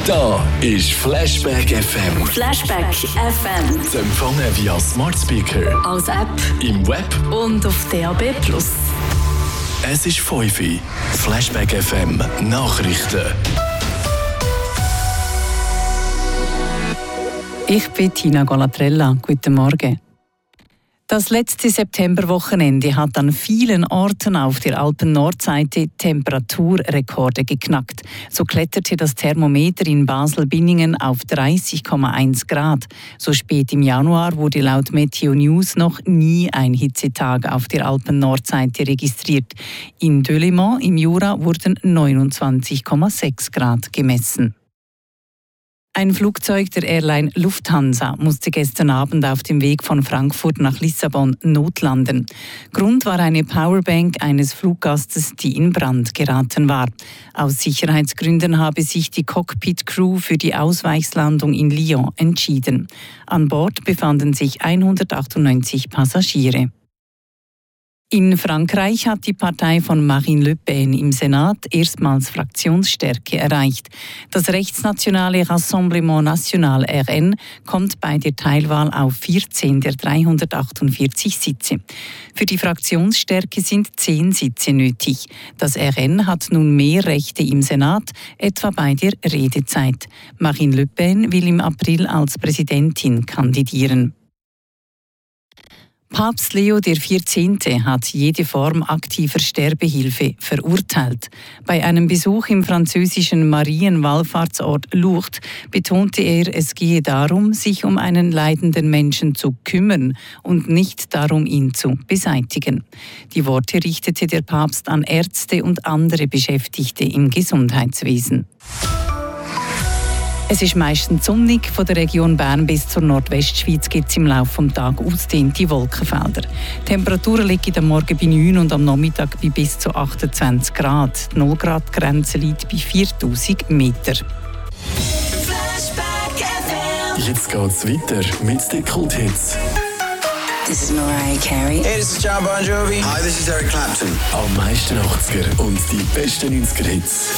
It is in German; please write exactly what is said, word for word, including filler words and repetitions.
Da ist Flashback F M. Flashback F M. Zu empfangen via Smart Speaker, als App im Web und auf D A B plus. Es ist fünf Uhr. Flashback F M Nachrichten. Ich bin Tina Golatrella. Guten Morgen. Das letzte Septemberwochenende hat an vielen Orten auf der Alpen-Nordseite Temperaturrekorde geknackt. So kletterte das Thermometer in Basel-Binningen auf dreißig Komma eins Grad. So spät im Januar wurde laut Meteo News noch nie ein Hitzetag auf der Alpen-Nordseite registriert. In Delémont im Jura wurden neunundzwanzig Komma sechs Grad gemessen. Ein Flugzeug der Airline Lufthansa musste gestern Abend auf dem Weg von Frankfurt nach Lissabon notlanden. Grund war eine Powerbank eines Fluggastes, die in Brand geraten war. Aus Sicherheitsgründen habe sich die Cockpit-Crew für die Ausweichslandung in Lyon entschieden. An Bord befanden sich hundertachtundneunzig Passagiere. In Frankreich hat die Partei von Marine Le Pen im Senat erstmals Fraktionsstärke erreicht. Das rechtsnationale Rassemblement National R N kommt bei der Teilwahl auf vierzehn der dreihundertachtundvierzig Sitze. Für die Fraktionsstärke sind zehn Sitze nötig. Das R N hat nun mehr Rechte im Senat, etwa bei der Redezeit. Marine Le Pen will im April als Präsidentin kandidieren. Papst Leo der vierzehnte hat jede Form aktiver Sterbehilfe verurteilt. Bei einem Besuch im französischen Marienwallfahrtsort Lourdes betonte er, es gehe darum, sich um einen leidenden Menschen zu kümmern und nicht darum, ihn zu beseitigen. Die Worte richtete der Papst an Ärzte und andere Beschäftigte im Gesundheitswesen. Es ist meistens sonnig. Von der Region Bern bis zur Nordwestschweiz gibt es im Laufe des Tages ausgedehnte Wolkenfelder. Die Temperaturen liegen am Morgen bei neun und am Nachmittag bei bis zu achtundzwanzig Grad. Die null Grad Grenze liegt bei viertausend Meter. Jetzt geht's weiter mit den Kulthits. This is Mariah Carey. Hey, this is John Bon Jovi. Hi, this is Eric Clapton. Am meisten achtziger und die besten neunziger Hits.